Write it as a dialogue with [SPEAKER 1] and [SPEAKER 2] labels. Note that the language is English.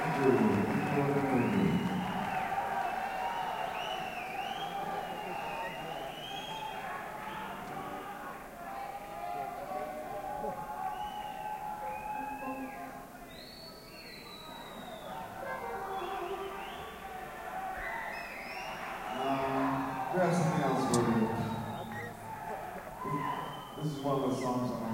[SPEAKER 1] We have something else for you. This is one of those songs